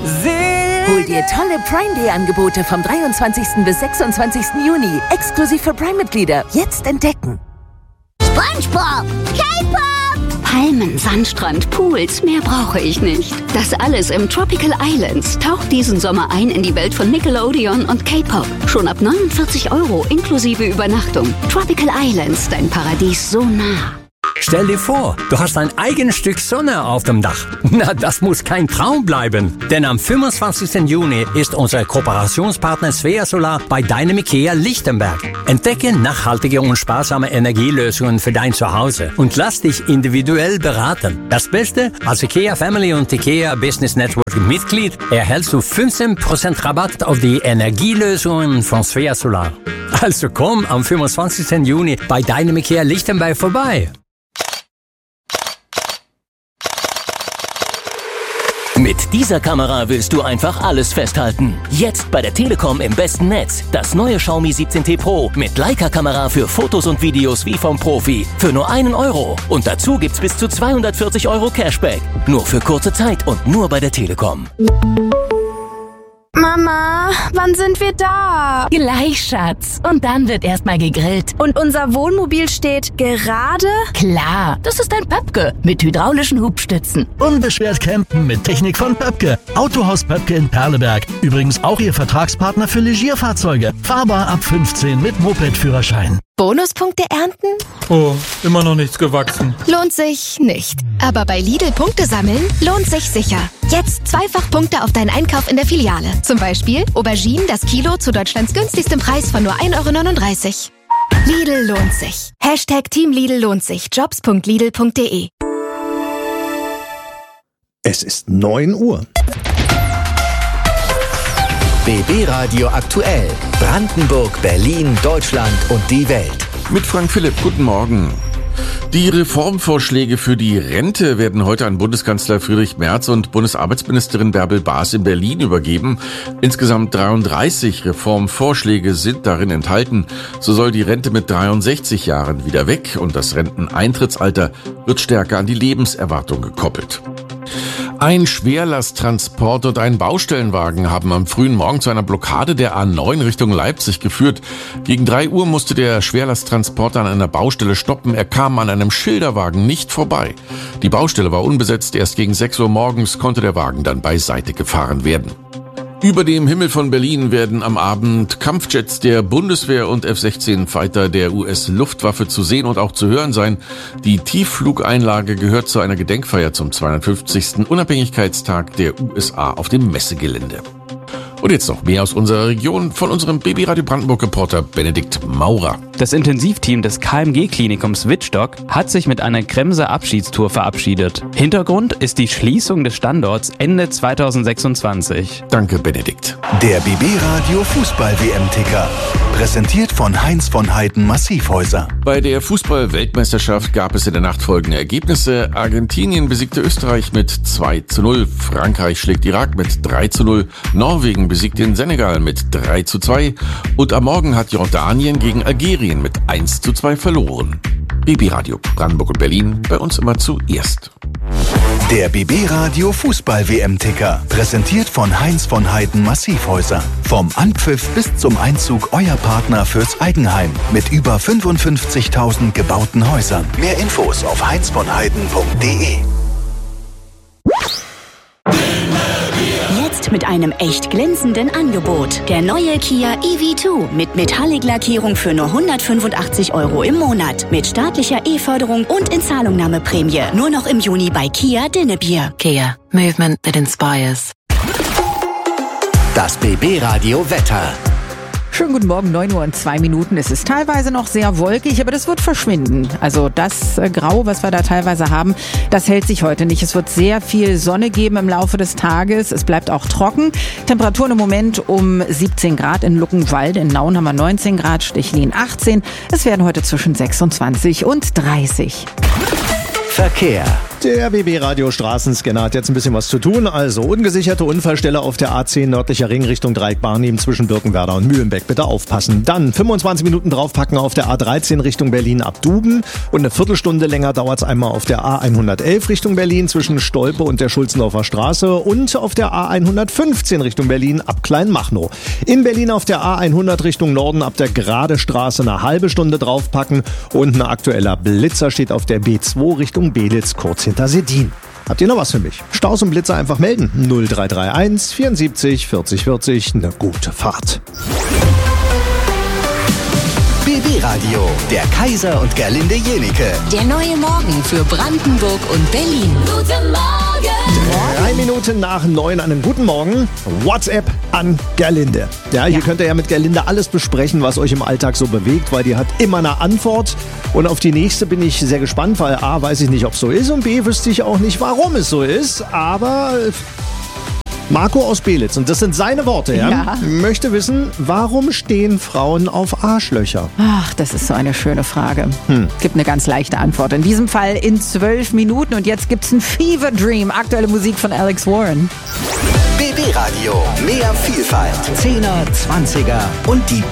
Hol dir tolle Prime Day Angebote vom 23. bis 26. Juni. Exklusiv für Prime-Mitglieder. Jetzt entdecken. SpongeBob, K-Pop, Palmen, Sandstrand, Pools, mehr brauche ich nicht. Das alles im Tropical Islands. Taucht diesen Sommer ein in die Welt von Nickelodeon und K-Pop. Schon ab 49 € inklusive Übernachtung. Tropical Islands, dein Paradies so nah. Stell dir vor, du hast ein eigenes Stück Sonne auf dem Dach. Na, das muss kein Traum bleiben. Denn am 25. Juni ist unser Kooperationspartner Svea Solar bei deinem IKEA Lichtenberg. Entdecke nachhaltige und sparsame Energielösungen für dein Zuhause und lass dich individuell beraten. Das Beste, als IKEA Family und IKEA Business Network Mitglied erhältst du 15% Rabatt auf die Energielösungen von Svea Solar. Also komm am 25. Juni bei deinem IKEA Lichtenberg vorbei. Mit dieser Kamera willst du einfach alles festhalten. Jetzt bei der Telekom im besten Netz. Das neue Xiaomi 17T Pro mit Leica-Kamera für Fotos und Videos wie vom Profi. Für nur 1 €. Und dazu gibt's bis zu 240 € Cashback. Nur für kurze Zeit und nur bei der Telekom. Mama, wann sind wir da? Gleich, Schatz. Und dann wird erstmal gegrillt. Und unser Wohnmobil steht gerade? Klar, das ist ein Pöpke mit hydraulischen Hubstützen. Unbeschwert campen mit Technik von Pöpke. Autohaus Pöpke in Perleberg. Übrigens auch Ihr Vertragspartner für Legierfahrzeuge. Fahrbar ab 15 mit Moped-Führerschein. Bonuspunkte ernten? Oh, immer noch nichts gewachsen. Lohnt sich nicht. Aber bei Lidl Punkte sammeln lohnt sich sicher. Jetzt zweifach Punkte auf deinen Einkauf in der Filiale. Zum Beispiel Auberginen das Kilo zu Deutschlands günstigstem Preis von nur 1,39 €. Lidl lohnt sich. #Team Lidl lohnt sich. Jobs.lidl.de. Es ist 9 Uhr. BB Radio aktuell. Brandenburg, Berlin, Deutschland und die Welt. Mit Frank Philipp, guten Morgen. Die Reformvorschläge für die Rente werden heute an Bundeskanzler Friedrich Merz und Bundesarbeitsministerin Bärbel Baas in Berlin übergeben. Insgesamt 33 Reformvorschläge sind darin enthalten. So soll die Rente mit 63 Jahren wieder weg und das Renteneintrittsalter wird stärker an die Lebenserwartung gekoppelt. Ein Schwerlasttransport und ein Baustellenwagen haben am frühen Morgen zu einer Blockade der A9 Richtung Leipzig geführt. Gegen 3 Uhr musste der Schwerlasttransporter an einer Baustelle stoppen. Er kam an einem Schilderwagen nicht vorbei. Die Baustelle war unbesetzt. Erst gegen 6 Uhr morgens konnte der Wagen dann beiseite gefahren werden. Über dem Himmel von Berlin werden am Abend Kampfjets der Bundeswehr und F-16-Fighter der US-Luftwaffe zu sehen und auch zu hören sein. Die Tiefflugeinlage gehört zu einer Gedenkfeier zum 250. Unabhängigkeitstag der USA auf dem Messegelände. Und jetzt noch mehr aus unserer Region von unserem BB Radio Brandenburg-Reporter Benedikt Maurer. Das Intensivteam des KMG-Klinikums Wittstock hat sich mit einer Kremser Abschiedstour verabschiedet. Hintergrund ist die Schließung des Standorts Ende 2026. Danke, Benedikt. Der BB Radio Fußball-WM-Ticker. Präsentiert von Heinz von Heiden Massivhäuser. Bei der Fußball-Weltmeisterschaft gab es in der Nacht folgende Ergebnisse. Argentinien besiegte Österreich mit 2:0. Frankreich schlägt Irak mit 3:0. Norwegen besiegt den Senegal mit 3:2. Und am Morgen hat Jordanien gegen Algerien mit 1:2 verloren. BB Radio Brandenburg und Berlin, bei uns immer zuerst. Der BB Radio Fußball-WM-Ticker. Präsentiert von Heinz von Heiden Massivhäuser. Vom Anpfiff bis zum Einzug euer Partner fürs Eigenheim. Mit über 55.000 gebauten Häusern. Mehr Infos auf heinzvonheiden.de. Jetzt mit einem echt glänzenden Angebot. Der neue Kia EV2 mit Metallic-Lackierung für nur 185 € im Monat. Mit staatlicher E-Förderung und Inzahlungnahmeprämie. Nur noch im Juni bei Kia Dinnebier. Kia. Movement that inspires. Das BB Radio Wetter. Schönen guten Morgen, 9:02 Es ist teilweise noch sehr wolkig, aber das wird verschwinden. Also das Grau, was wir da teilweise haben, das hält sich heute nicht. Es wird sehr viel Sonne geben im Laufe des Tages. Es bleibt auch trocken. Temperaturen im Moment um 17 Grad in Luckenwalde. In Nauen haben wir 19 Grad, Stechlin 18. Es werden heute zwischen 26 und 30. Verkehr. Der BB Radio Straßenscanner hat jetzt ein bisschen was zu tun. Also ungesicherte Unfallstelle auf der A10 nördlicher Ring Richtung Dreieck Barnim zwischen Birkenwerder und Mühlenbeck. Bitte aufpassen. Dann 25 Minuten draufpacken auf der A13 Richtung Berlin ab Duben. Und eine Viertelstunde länger dauert es einmal auf der A111 Richtung Berlin zwischen Stolpe und der Schulzendorfer Straße. Und auf der A115 Richtung Berlin ab Kleinmachnow. In Berlin auf der A100 Richtung Norden ab der Gradestraße eine halbe Stunde draufpacken. Und ein aktueller Blitzer steht auf der B2 Richtung Belitz kurz hinter Sedin. Habt ihr noch was für mich? Staus und Blitzer einfach melden. 0331 74 40 40. Eine gute Fahrt. BB Radio, der Kaiser und Gerlinde Jenike. Der neue Morgen für Brandenburg und Berlin. Guten Morgen! 3 Minuten nach 9 einen guten Morgen. WhatsApp an Gerlinde. Ja, hier könnt ihr ja mit Gerlinde alles besprechen, was euch im Alltag so bewegt, weil die hat immer eine Antwort. Und auf die nächste bin ich sehr gespannt, weil A, weiß ich nicht, ob es so ist und B, wüsste ich auch nicht, warum es so ist. Aber Marco aus Belitz, und das sind seine Worte, ja, möchte wissen, warum stehen Frauen auf Arschlöcher? Ach, das ist so eine schöne Frage. Gibt eine ganz leichte Antwort. In diesem Fall in 12 Minuten. Und jetzt gibt's ein Fever Dream. Aktuelle Musik von Alex Warren. BB Radio, mehr Vielfalt. 10er, 20er und die